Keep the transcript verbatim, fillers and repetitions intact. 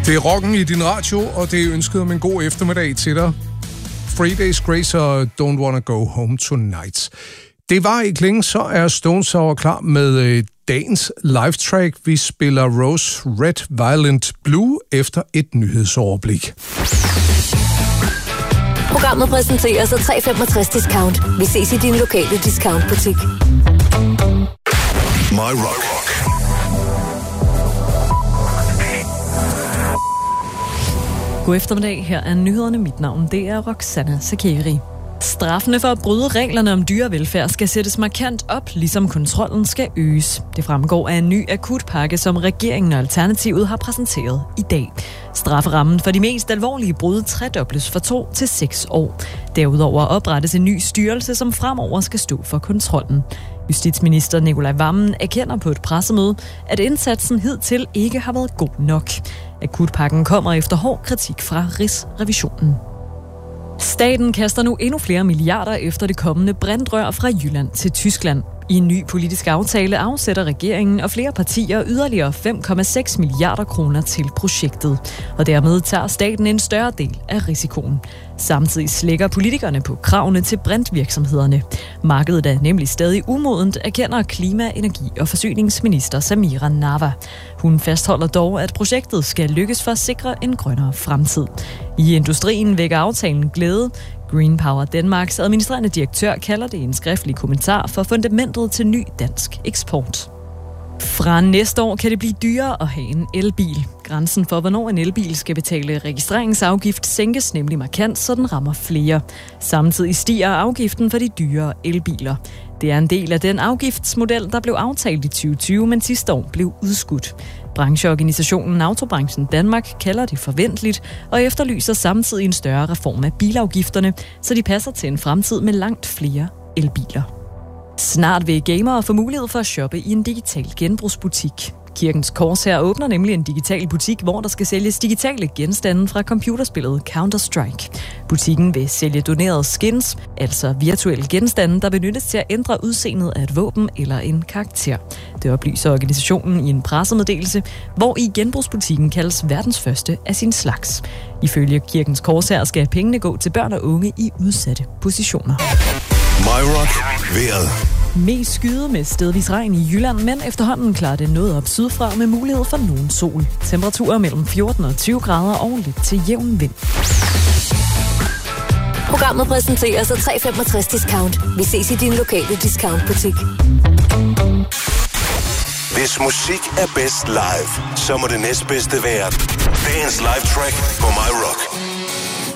Det er rocken i din radio, og det er ønsket om en god eftermiddag til dig. Three Days Grace og Don't Wanna Go Home Tonight. Det var i klingen, så er Stone Sour klar med øh, dagens live-track. Vi spiller Rose Red Violent Blue efter et nyhedsoverblik. Programmet præsenteres af tre femogtres discount. Vi ses i din lokale discountbutik. My Rock. God eftermiddag, her er nyhederne. Mit navn, det er Roxanna Sakeri. Straffene for at bryde reglerne om dyrevelfærd skal sættes markant op, ligesom kontrollen skal øges. Det fremgår af en ny akutpakke, som regeringen og Alternativet har præsenteret i dag. Strafferammen for de mest alvorlige brud tredobles fra to til seks år. Derudover oprettes en ny styrelse, som fremover skal stå for kontrollen. Justitsminister Nicolai Wammen erkender på et pressemøde, at indsatsen hidtil ikke har været god nok. Akutpakken kommer efter hård kritik fra Rigsrevisionen. Staten kaster nu endnu flere milliarder efter det kommende brintrør fra Jylland til Tyskland. I en ny politisk aftale afsætter regeringen og flere partier yderligere fem komma seks milliarder kroner til projektet. Og dermed tager staten en større del af risikoen. Samtidig slækker politikerne på kravene til brintvirksomhederne. Markedet er nemlig stadig umodent, erkender klima-, energi- og forsyningsminister Samira Nawa. Hun fastholder dog, at projektet skal lykkes for at sikre en grønnere fremtid. I industrien vækker aftalen glæde. Green Power Danmarks administrerende direktør kalder det en skriftlig kommentar for fundamentet til ny dansk eksport. Fra næste år kan det blive dyrere at have en elbil. Grænsen for, hvornår en elbil skal betale registreringsafgift, sænkes nemlig markant, så den rammer flere. Samtidig stiger afgiften for de dyre elbiler. Det er en del af den afgiftsmodel, der blev aftalt i tyve tyve, men sidste år blev udskudt. Brancheorganisationen Autobranchen Danmark kalder det forventeligt og efterlyser samtidig en større reform af bilafgifterne, så de passer til en fremtid med langt flere elbiler. Snart vil gamere få mulighed for at shoppe i en digital genbrugsbutik. Kirkens Korshær åbner nemlig en digital butik, hvor der skal sælges digitale genstande fra computerspillet Counter-Strike. Butikken vil sælge donerede skins, altså virtuelle genstande, der benyttes til at ændre udseendet af et våben eller en karakter. Det oplyser organisationen i en pressemeddelelse, hvor i genbrugsbutikken kaldes verdens første af sin slags. Ifølge Kirkens Korshær skal pengene gå til børn og unge i udsatte positioner. My Rock. Vejret. Mest skyde med stedvis regn i Jylland, men efterhånden klarer det noget op sydfra med mulighed for nogen sol. Temperaturer mellem fjorten og tyve grader og lidt til jævn vind. Programmet præsenteres af tre femogtres discount. Vi ses i din lokale discountbutik. Hvis musik er bedst live, så må det næstbedste være dagens live track på My